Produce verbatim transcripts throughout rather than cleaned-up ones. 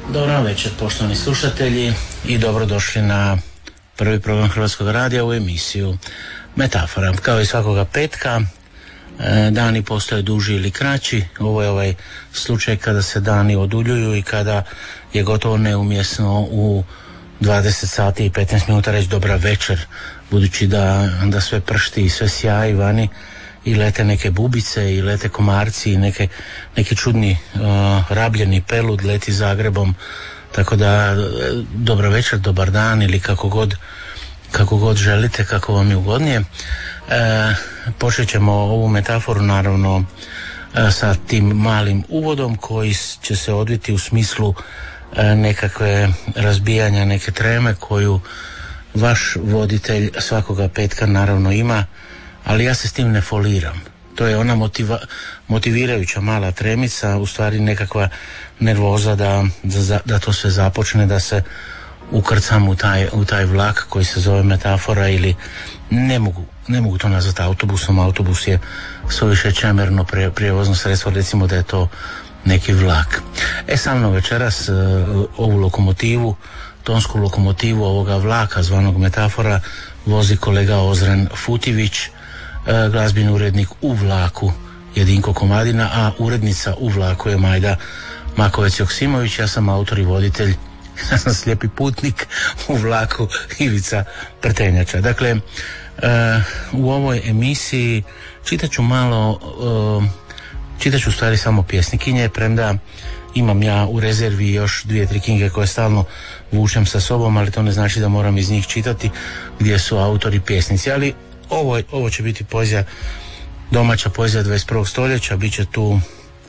Dobro večer, poštovani slušatelji, i dobrodošli na prvi program Hrvatskog radija u emisiju Metafora. Kao i svakoga petka, dani postoje duži ili kraći. Ovo je ovaj slučaj kada se dani oduljuju i kada je gotovo neumjesno u dvadeset sati i petnaest minuta reći dobra večer, budući da, da sve pršti i sve sjaji vani i lete neke bubice i lete komarci i neke, neki čudni uh, rabljeni pelud leti Zagrebom, tako da dobra večer, dobar dan ili kako god, kako god želite, kako vam je ugodnije. E, počet ćemo ovu metaforu naravno e, sa tim malim uvodom koji će se odviti u smislu e, nekakve razbijanja, neke treme koju vaš voditelj svakoga petka naravno ima, ali ja se s tim ne foliram. To je ona motiva, motivirajuća mala tremica, u stvari nekakva nervoza da, da, da to sve započne, da se ukrcam u taj, u taj vlak koji se zove metafora, ili ne mogu, ne mogu to nazvati autobusom. Autobus je suviše čemerno pre, prijevozno sredstvo, recimo da je to neki vlak. E, sa mnom večeras ovu lokomotivu, tonsku lokomotivu ovoga vlaka zvanog metafora vozi kolega Ozren Futivić, glazbeni urednik u vlaku je Dinko Komadina, a urednica u vlaku je Majda Makovec Joksimović. Ja sam autor i voditelj, ja sam slijepi putnik u vlaku, Ivica Prtenjača. Dakle, uh, u ovoj emisiji čitat ću malo, uh, čitat ću u stvari samo pjesnikinje, premda imam ja u rezervi još dvije, tri knjige koje stalno vučem sa sobom, ali to ne znači da moram iz njih čitati gdje su autori pjesnici. Ali ovo, ovo će biti poezija, domaća poezija dvadeset prvog stoljeća. Biće tu uh,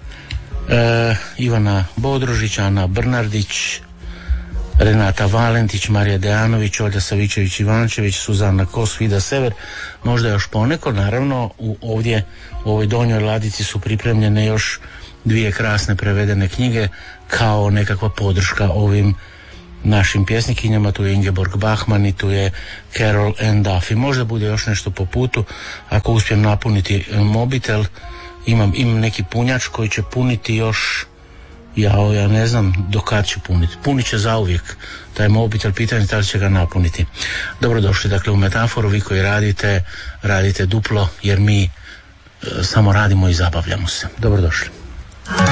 Ivana Bodrožić, Ana Brnardić, Renata Valentić, Marija Dejanović, Olja Savičević-Ivančević, Suzana Kos, Vida Sever, možda još poneko. Naravno, u, ovdje u ovoj donjoj ladici su pripremljene još dvije krasne prevedene knjige kao nekakva podrška ovim našim pjesnikinjama. Tu je Ingeborg Bachmann i tu je Carol Ann Duffy. Možda bude još nešto po putu, ako uspijem napuniti mobitel. Imam, imam neki punjač koji će puniti još, ja, ja ne znam do kad će puniti. Punit će zauvijek taj mobitel, pitanje da li će ga napuniti. Dobrodošli dakle u metaforu, vi koji radite, radite duplo, jer mi e, samo radimo i zabavljamo se. Dobrodošli.